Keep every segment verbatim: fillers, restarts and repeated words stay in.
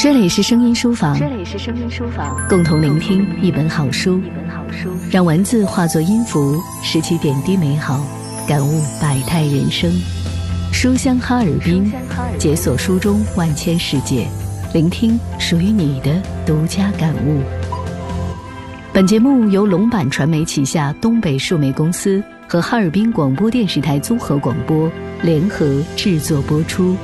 这里是声音书房， 这里是声音书房， 共同聆听一本好书， 一本好书， 让文字化作音符，拾起点滴美好，感悟百态人生。书香哈尔滨，解锁书中万千世界，聆听属于你的独家感悟。本节目由龙板传媒旗下东北数媒公司和哈尔滨广播电视台综合广播联合制作播出。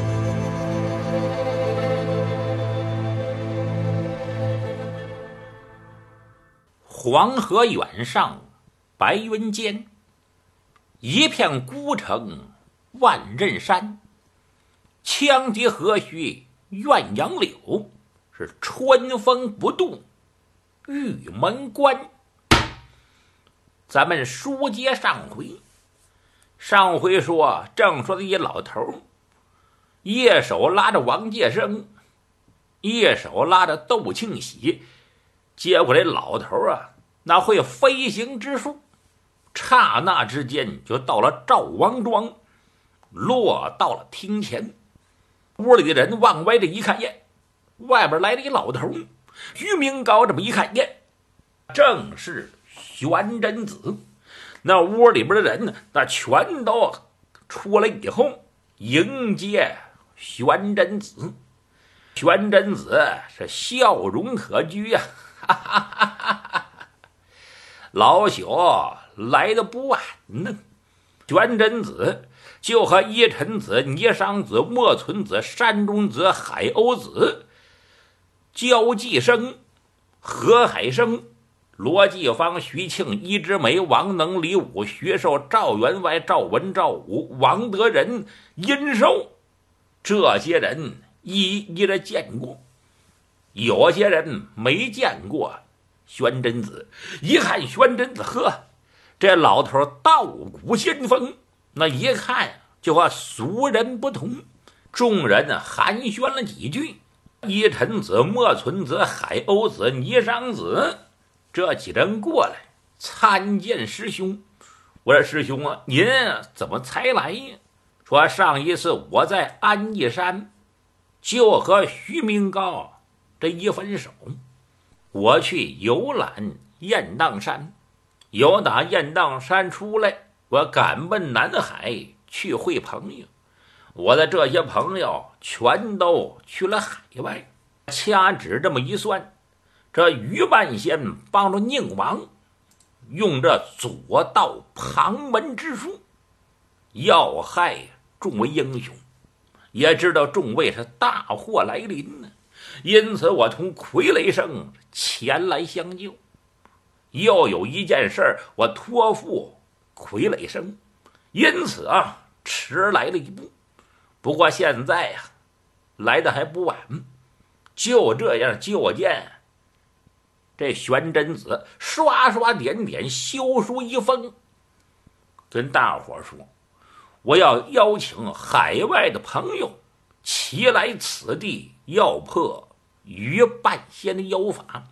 黄河远上白云间，一片孤城万仞山。羌笛何须怨杨柳，是春风不度玉门关。咱们书接上回，上回说正说的一老头，一手拉着王介生，一手拉着窦庆喜，结果这老头啊那会飞行之术，刹那之间就到了赵王庄，落到了厅前。屋里的人往外这一看，耶，外边来了一老头。于明高这么一看，耶，正是玄真子。那屋里边的人呢，那全都出来以后迎接玄真子。玄真子是笑容可掬呀、啊，哈哈哈哈哈！老朽来的不晚呢。玄真子就和依陈子、倪商子、莫存子、山中子、海鸥子、焦继生、何海生、罗继芳、徐庆、伊之梅、王能、李武、徐寿、赵员外、赵文、赵武、王德仁、殷寿，这些人一一的见过，有些人没见过玄真子。一看玄真子，呵，这老头道骨仙风，那一看就和俗人不同。众人呢寒暄了几句，依陈子、莫存子、海鸥子、倪商子这几人过来参见师兄。我说师兄啊，您怎么才来呀？说上一次我在安义山就和徐明高这一分手，我去游览雁荡山，由打雁荡山出来，我赶奔南海去会朋友。我的这些朋友全都去了海外，掐指这么一算，这于半仙帮助宁王用这左道旁门之术要害众位英雄，也知道众位是大祸来临呢，因此我同傀儡生前来相救。又有一件事我托付傀儡生，因此啊迟来了一步。不过现在呀、啊、来的还不晚。就这样就见这玄真子刷刷点点修书一封，跟大伙说，我要邀请海外的朋友齐来此地，要破于半仙的妖法。